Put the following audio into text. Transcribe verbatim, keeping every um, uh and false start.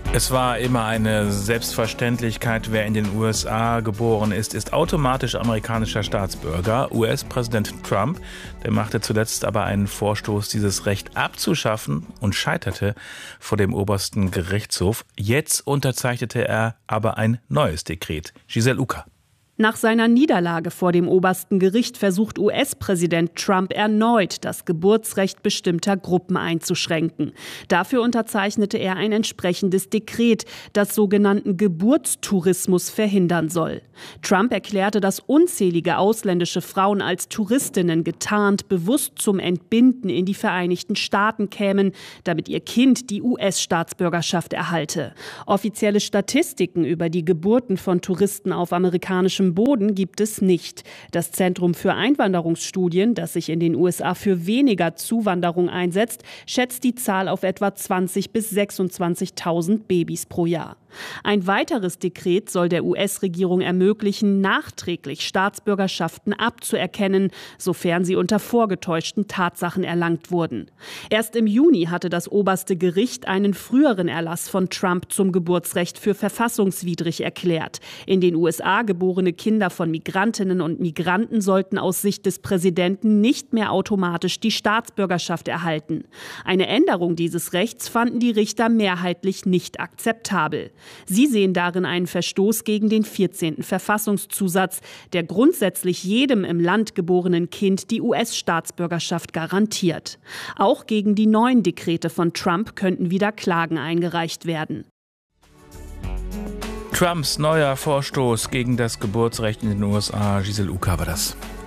Es war immer eine Selbstverständlichkeit, wer in den U S A geboren ist, ist automatisch amerikanischer Staatsbürger. U S-Präsident Trump, der machte zuletzt aber einen Vorstoß, dieses Recht abzuschaffen und scheiterte vor dem obersten Gerichtshof. Jetzt unterzeichnete er aber ein neues Dekret. Giselle Ucker. Nach seiner Niederlage vor dem obersten Gericht versucht U S-Präsident Trump erneut, das Geburtsrecht bestimmter Gruppen einzuschränken. Dafür unterzeichnete er ein entsprechendes Dekret, das sogenannten Geburtstourismus verhindern soll. Trump erklärte, dass unzählige ausländische Frauen als Touristinnen getarnt bewusst zum Entbinden in die Vereinigten Staaten kämen, damit ihr Kind die U S-Staatsbürgerschaft erhalte. Offizielle Statistiken über die Geburten von Touristen auf amerikanischem Boden gibt es nicht. Das Zentrum für Einwanderungsstudien, das sich in den U S A für weniger Zuwanderung einsetzt, schätzt die Zahl auf etwa zwanzigtausend bis sechsundzwanzigtausend Babys pro Jahr. Ein weiteres Dekret soll der U S-Regierung ermöglichen, nachträglich Staatsbürgerschaften abzuerkennen, sofern sie unter vorgetäuschten Tatsachen erlangt wurden. Erst im Juni hatte das oberste Gericht einen früheren Erlass von Trump zum Geburtsrecht für verfassungswidrig erklärt. In den U S A geborene Kinder von Migrantinnen und Migranten sollten aus Sicht des Präsidenten nicht mehr automatisch die Staatsbürgerschaft erhalten. Eine Änderung dieses Rechts fanden die Richter mehrheitlich nicht akzeptabel. Sie sehen darin einen Verstoß gegen den vierzehnten Verfassungszusatz, der grundsätzlich jedem im Land geborenen Kind die U S-Staatsbürgerschaft garantiert. Auch gegen die neuen Dekrete von Trump könnten wieder Klagen eingereicht werden. Trumps neuer Vorstoß gegen das Geburtsrecht in den U S A. Giselle Ucker war das.